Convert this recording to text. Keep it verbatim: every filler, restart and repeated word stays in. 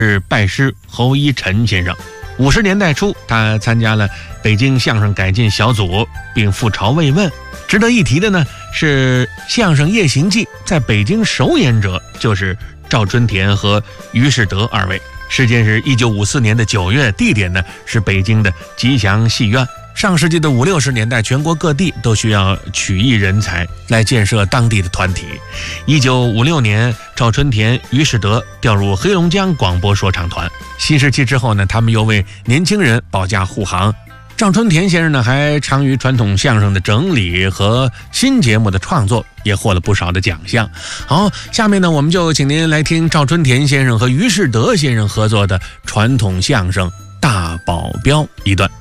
是拜师侯一晨先生。五十年代初，他参加了北京相声改进小组，并赴朝慰问。值得一提的呢是，相声《夜行记》在北京首演者就是赵春田和于士德二位。时间是一九五四年的九月，地点呢是北京的吉祥戏院。上世纪的五六十年代，全国各地都需要曲艺人才来建设当地的团体。一九五六年，赵春田、于士德调入黑龙江广播说唱团。新时期之后呢，他们又为年轻人保驾护航。赵春田先生呢，还长于传统相声的整理和新节目的创作，也获了不少的奖项。好，下面呢，我们就请您来听赵春田先生和于士德先生合作的传统相声《大保镖》一段。